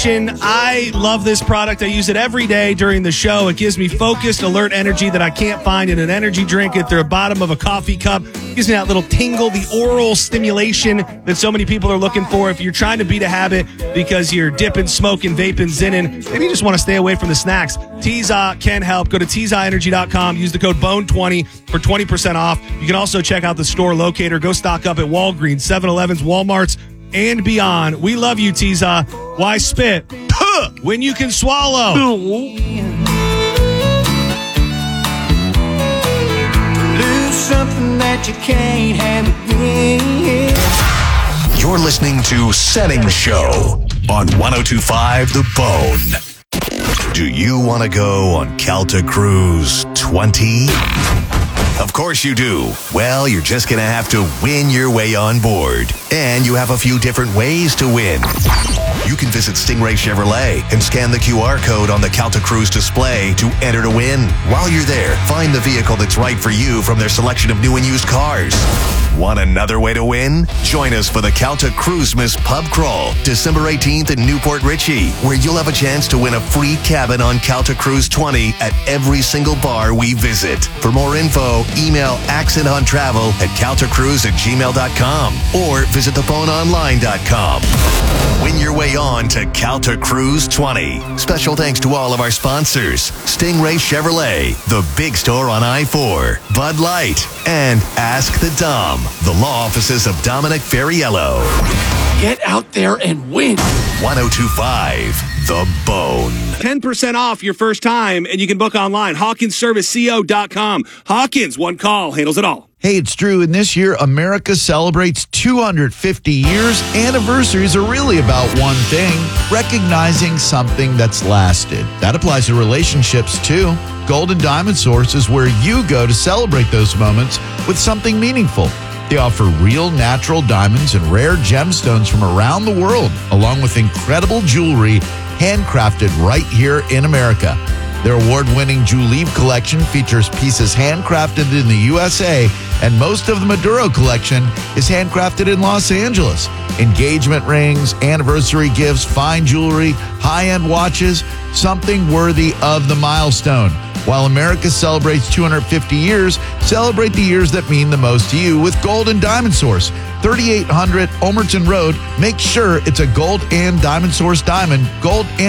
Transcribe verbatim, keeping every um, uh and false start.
I love this product. I use it every day during the show. It gives me focused, alert energy that I can't find in an energy drink at the bottom of a coffee cup. It gives me that little tingle, the oral stimulation that so many people are looking for. If you're trying to beat a habit because you're dipping, smoking, vaping, zinning, maybe you just want to stay away from the snacks, Teza can help. Go to Teza Energy dot com. Use the code bone twenty for twenty percent off. You can also check out the store locator. Go stock up at Walgreens, seven elevens, Walmarts, and beyond. We love you, Teza. Why spit when you can swallow? Lose something that you can't have again. You're listening to Setting Show on one oh two point five The Bone. Do you want to go on Calta Cruise twenty? Of course you do. Well, you're just going to have to win your way on board. And you have a few different ways to win. You can visit Stingray Chevrolet and scan the Q R code on the Calta Cruise display to enter to win. While you're there, find the vehicle that's right for you from their selection of new and used cars. Want another way to win? Join us for the Calta Cruisemas Pub Crawl, December eighteenth in Newport Richey, where you'll have a chance to win a free cabin on Calta Cruise twenty at every single bar we visit. For more info, email accent on travel at caltacruise at gmail dot com or visit the bone online dot com. Win your way on to Calta Cruise twenty. Special thanks to all of our sponsors: Stingray Chevrolet, the big store on I four, Bud Light, and Ask the Dom, the law offices of Dominic Ferriello. Get out there and win. one oh two point five The Bone. ten percent off your first time, and you can book online. Hawkins Service Co dot com. Hawkins, one call, handles it all. Hey, it's Drew, and this year, America celebrates two hundred fifty years. Anniversaries are really about one thing: recognizing something that's lasted. That applies to relationships, too. Gold and Diamond Source is where you go to celebrate those moments with something meaningful. They offer real natural diamonds and rare gemstones from around the world, along with incredible jewelry handcrafted right here in America. Their award-winning Juleeve collection features pieces handcrafted in the U S A, and most of the Maduro collection is handcrafted in Los Angeles. Engagement rings, anniversary gifts, fine jewelry, high-end watches, something worthy of the milestone. While America celebrates two hundred fifty years, celebrate the years that mean the most to you with Gold and Diamond Source. thirty-eight hundred Omerton Road. Make sure it's a Gold and Diamond Source diamond. Gold and